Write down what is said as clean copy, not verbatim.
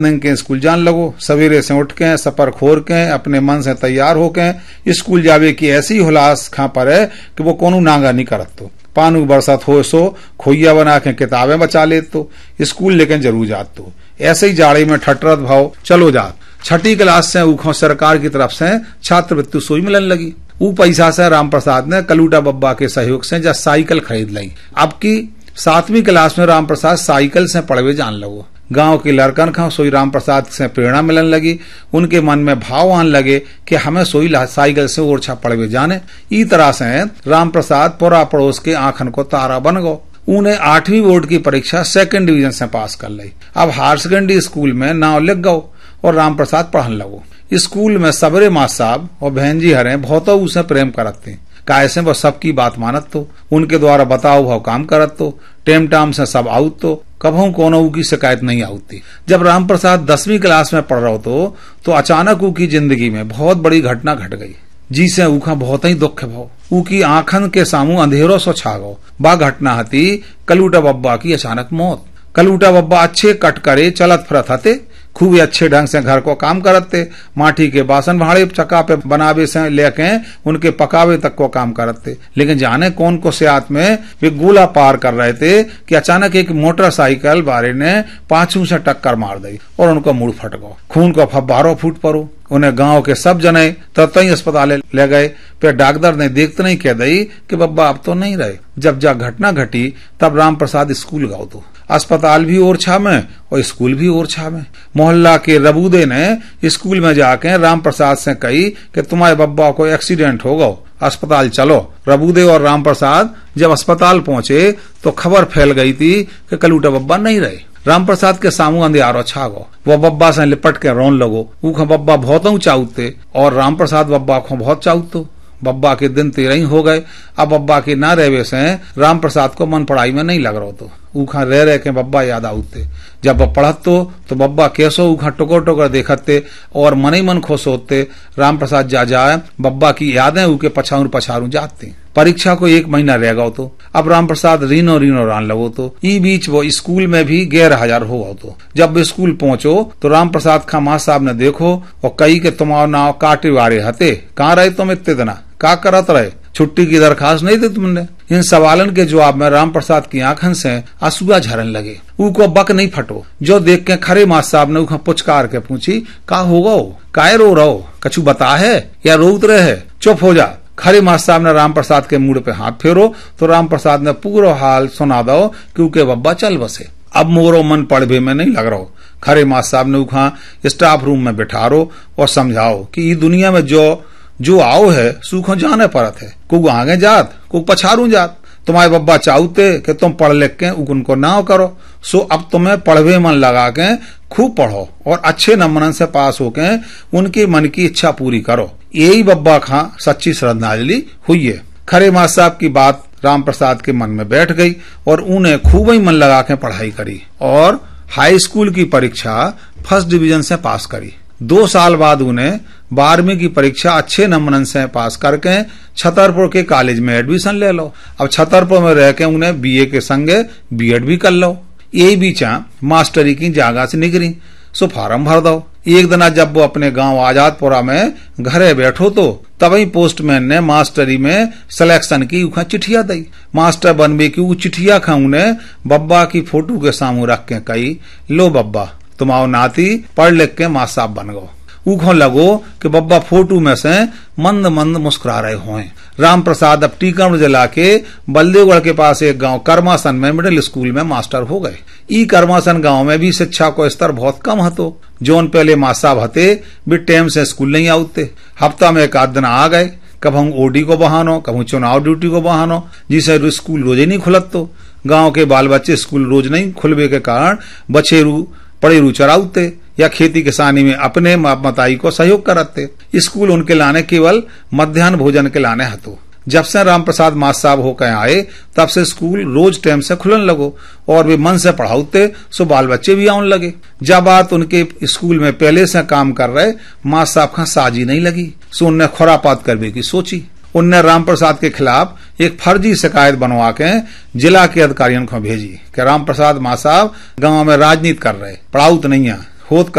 के स्कूल जान लगो, सवेरे से उठ के सपर खोर के अपने मन से तैयार होके स्कूल जावे की ऐसी हुलास खा पर है कि वो कोनो नांगा नहीं करत। तो पानू बरसात हो सो खोइया बना के किताबें बचा ले तो स्कूल लेकिन जरूर जात। तो ऐसे ही जाड़े में ठटरत भाव चलो जात। छठी क्लास से ऊखों सरकार की तरफ से छात्रवृत्ति सोई मिलन लगी। ऊ पैसा से राम प्रसाद ने कलूटा बब्बा के सहयोग से जा साइकिल खरीद ली। अब की 7वीं क्लास में राम प्रसाद साइकिल से पढ़वे जान लगो। गांव के लड़कन खा सोई राम प्रसाद से प्रेरणा मिलन लगी। उनके मन में भाव आने लगे कि हमें सोई साइकिल से ओरछा पढ़वे जाने। ई तरह से राम प्रसाद पूरा पड़ोस के आंखन को तारा बन गो। उन्हें 8वीं बोर्ड की परीक्षा 2nd डिवीजन से पास कर ली। अब हायर सेकेंडरी स्कूल में नाव लिख गो और राम प्रसाद पढ़न लगो। स्कूल में सबरे मास साहब और बहन जी हरे बहुत उसे प्रेम करते कैसे वो सबकी बात मानत। तो उनके द्वारा बताओ भाव काम करत। तो टेम टाम से सब आउत। तो कभू कोनो की शिकायत नहीं आउती। जब राम प्रसाद 10वीं क्लास में पढ़ रहा तो अचानक ऊ की जिंदगी में बहुत बड़ी घटना घट गई जिसे ऊखा बहुत ही दुख भाव। ऊ की आंखन के सामू अंधेरों सो छा गो। बा घटना हती कलूटा बब्बा की अचानक मौत। कलूटा बब्बा अच्छे कट करे चलत फिरत हते, खूब अच्छे ढंग से घर को काम करते। माटी के बासन भाड़े चक्का पे बनावे से लेके उनके पकावे तक को काम करते। लेकिन जाने कौन को सियात में वे गोला पार कर रहे थे कि अचानक एक मोटरसाइकिल बारे ने पाछू से टक्कर मार दी और उनको मुड़ फट गो। खून को फब्बारों फूट पड़ो। उन्हें गांव के सब जने तत्त ही अस्पताल ले गए। फिर डॉक्टर ने देखते नहीं कह दी कि बब्बा अब तो नहीं रहे। जब घटना घटी तब राम प्रसाद स्कूल गाओ। तो अस्पताल भी ओरछा में और स्कूल भी ओरछा में। मोहल्ला के रबूदे ने स्कूल में जाके राम प्रसाद से कही कि तुम्हारे बब्बा को एक्सीडेंट हो गो, अस्पताल चलो। रबूदे और राम प्रसाद जब अस्पताल पहुंचे तो खबर फैल गई थी कि कलूटा बब्बा नहीं रहे। राम प्रसाद के सामू अंधेरो छा गो। वो बब्बा से लिपट के रोन लगो। ऊखा बब्बा बहुत चाउते और राम प्रसाद बब्बा को बहुत चाउतो। बब्बा के दिन 13 ही हो गए। अब बब्बा के न रहवे से राम प्रसाद को मन पढ़ाई में नहीं लग रहा। तो ऊखा रह के बब्बा याद आउते। जब वो पढ़त तो बब्बा कैसो ऊखा टुकर टुकर देखते और मन ही मन खुश होते। राम प्रसाद जा जाए बब्बा की यादें ऊके पछारू पछारू जाती। परीक्षा को 1 महीना रह गो। तो अब राम प्रसाद रीनो रान लगो। तो ई बीच वो स्कूल में भी गैर हाजिर हो गो। तो जब स्कूल पहुंचो तो राम प्रसाद खा माँ साहब ने देखो और कही के तुम्हारा नाव काटे वारे हते, कहाँ रहे तुम इतने दिना, का करत रहे, छुट्टी की दरखास्त नहीं दी तुमने। इन सवालन के जवाब में राम प्रसाद की आंखन से आंसुआ झरन लगे। ऊको बक नहीं फटो। जो देख के खरे माँ साहब ने उखा पुचकार के पूछी का होगा, काय रो रहो, कछु बता है या रोत रहे, चुप हो जा। खरे माँ साहब ने राम प्रसाद के मुड़ पे हाथ फेरो तो राम प्रसाद ने पूरा हाल सुना दो क्योंकि बब्बा चल बसे। अब मोरो मन पढ़वे में नहीं लग रहा। खरे माँ साहब ने उखा स्टाफ रूम में बिठारो और समझाओ कि ये दुनिया में जो आओ है सूखो जाने परत है। को आगे जात को पछारू जात। तुम्हारे बब्बा चाहते कि तुम पढ़ लिख के उनको ना करो। सो अब तुम्हें पढ़वे मन लगा के खूब पढ़ो और अच्छे नंबरन से पास होके उनकी मन की इच्छा पूरी करो। यही बब्बा खां सच्ची श्रद्धांजलि हुई है। खरे माँ साहब की बात राम प्रसाद के मन में बैठ गई और उन्हें खूब ही मन लगा के पढ़ाई करी और हाई स्कूल की परीक्षा 1st डिवीजन से पास करी। 2 साल बाद उन्हें 12वीं की परीक्षा अच्छे नंबरन से पास करके छतरपुर के कॉलेज में एडमिशन ले लो। अब छतरपुर में रह के उन्हें बीए के संगे बीएड भी कर लो। यही बीचा मास्टरी की जगह से निकली सो फार्म भर दो। एक दिन जब वो अपने गांव आजादपुरा में घरे बैठो तो तभी पोस्टमैन ने मास्टरी में सिलेक्शन की उखा चिट्ठिया दी। मास्टर बनवे की वो चिट्ठिया खा उन्हें बब्बा की फोटो के सामू रख के कही, लो बब्बा तुम्हारो नाती पढ़ लिख के माँ साहब बन गो। ऊखो लगो कि बब्बा फोटो में से मंद मंद मुस्कुरा रहे हों। राम प्रसाद अब टीकमगढ़ जिला के बलदेवगढ़ के पास एक गांव करमासन में मिडिल स्कूल में मास्टर हो गए। ई करमासन गांव में भी शिक्षा को स्तर बहुत कम हतो। जोन पहले माँ साहब हते भी टाइम से स्कूल नहीं आते। हफ्ता में 1 आध दिन आ गए। कब हम ओडी को बहानो, कब चुनाव ड्यूटी को बहानो, जिसे स्कूल रोज ही नहीं खुलत। तो गाँव के बाल बच्चे स्कूल रोज नहीं खुलवे के कारण बछेरू पड़ेरू चराउते या खेती किसानी में अपने मताई को सहयोग करते। स्कूल उनके लाने केवल मध्याह्न भोजन के लाने हतो। जब से राम प्रसाद माँ साहब होकर आए तब से स्कूल रोज टाइम से खुलन लगो और वे मन से पढ़ाते सो बाल बच्चे भी आने लगे। जब बात उनके स्कूल में पहले से काम कर रहे माँ साहब का साजी नहीं लगी सो उनने खुरापात करने की सोची। उनने राम प्रसाद के खिलाफ एक फर्जी शिकायत बनवा के जिला के अधिकारियों को भेजी कि राम प्रसाद माँ साहब गाँव में राजनीति कर रहे, पढ़ाउत नहीं है, खोद